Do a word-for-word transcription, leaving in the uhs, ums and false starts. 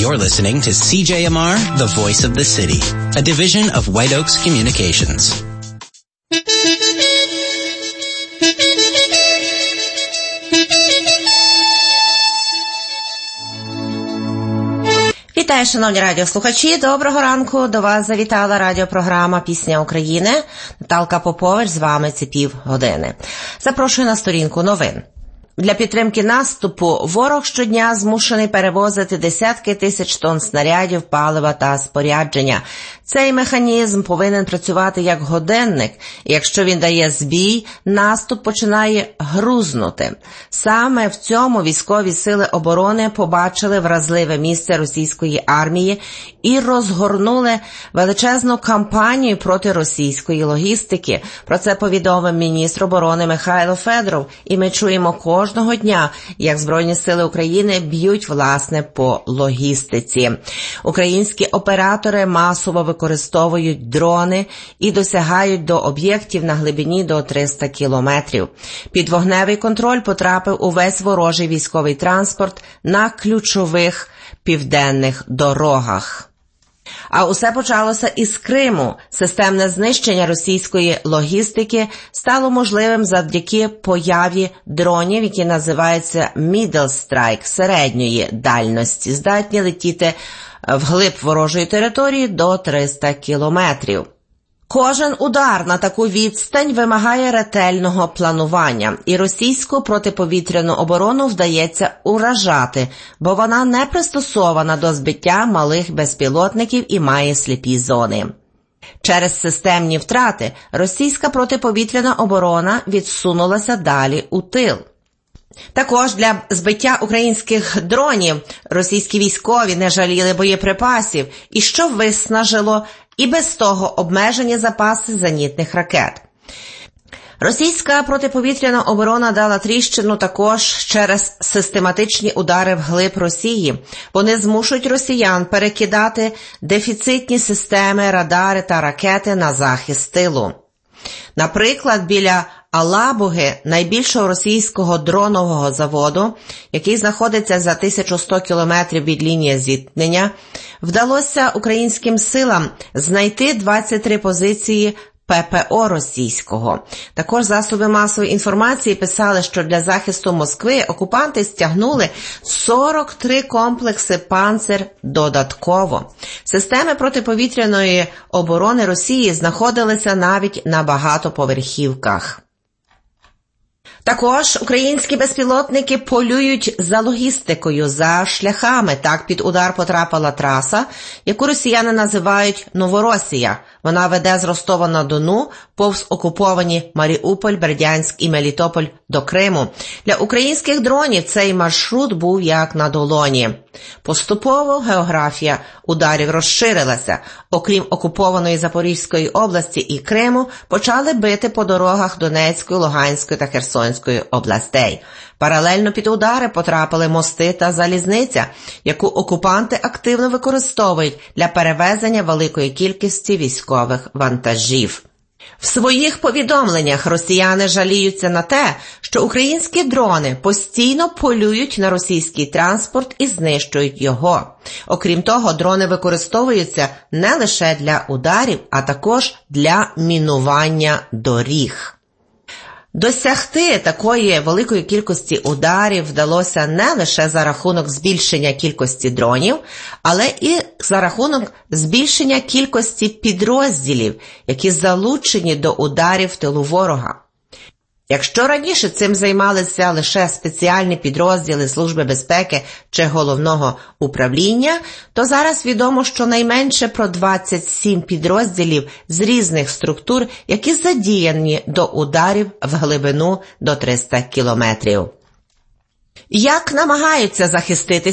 You're listening to C J M R, the voice of the city, a division of White Oaks Communications. Вітаю, шановні радіослухачі. Доброго ранку. До вас завітала радіопрограма «Пісня України». Наталка Попович з вами ці півгодини. Запрошую на сторінку новин. Для підтримки наступу ворог щодня змушений перевозити десятки тисяч тонн снарядів, палива та спорядження. Цей механізм повинен працювати як годинник, і якщо він дає збій, наступ починає грузнути. Саме в цьому військові сили оборони побачили вразливе місце російської армії і розгорнули величезну кампанію проти російської логістики. Про це повідомив міністр оборони Михайло Федоров, і ми чуємо кожного дня, як Збройні сили України б'ють, власне, по логістиці. Українські оператори масово використовують дрони і досягають до об'єктів на глибині до триста кілометрів. Під вогневий контроль потрапив увесь ворожий військовий транспорт на ключових південних дорогах. А усе почалося із Криму. Системне знищення російської логістики стало можливим завдяки появі дронів, які називаються Middle Strike, середньої дальності, здатні летіти вглиб ворожої території до триста кілометрів. Кожен удар на таку відстань вимагає ретельного планування, і російську протиповітряну оборону вдається уражати, бо вона не пристосована до збиття малих безпілотників і має сліпі зони. Через системні втрати російська протиповітряна оборона відсунулася далі у тил. Також для збиття українських дронів російські військові не жаліли боєприпасів, і що виснажило і без того обмежені запаси зенітних ракет. Російська протиповітряна оборона дала тріщину також через систематичні удари вглиб Росії. Вони змушують росіян перекидати дефіцитні системи, радари та ракети на захист тилу. Наприклад, біля Алабуги, найбільшого російського дронового заводу, який знаходиться за тисячу сто кілометрів від лінії зіткнення, вдалося українським силам знайти двадцять три позиції ППО російського. Також засоби масової інформації писали, що для захисту Москви окупанти стягнули сорок три комплекси «Панцир» додатково. Системи протиповітряної оборони Росії знаходилися навіть на багатоповерхівках. Також українські безпілотники полюють за логістикою, за шляхами. Так під удар потрапила траса, яку росіяни називають Новоросія. Вона веде з Ростова-на-Дону повз окуповані Маріуполь, Бердянськ і Мелітополь до Криму. Для українських дронів цей маршрут був як на долоні. Поступово географія ударів розширилася. Окрім окупованої Запорізької області і Криму, почали бити по дорогах Донецької, Луганської та Херсонської областей. Паралельно під удари потрапили мости та залізниця, яку окупанти активно використовують для перевезення великої кількості військових вантажів. В своїх повідомленнях росіяни жаліються на те, що українські дрони постійно полюють на російський транспорт і знищують його. Окрім того, дрони використовуються не лише для ударів, а також для мінування доріг. Досягти такої великої кількості ударів вдалося не лише за рахунок збільшення кількості дронів, але і за рахунок збільшення кількості підрозділів, які залучені до ударів в тилу ворога. Якщо раніше цим займалися лише спеціальні підрозділи Служби безпеки чи Головного управління, то зараз відомо щонайменше про двадцять сім підрозділів з різних структур, які задіяні до ударів в глибину до триста кілометрів. Як намагаються захиститися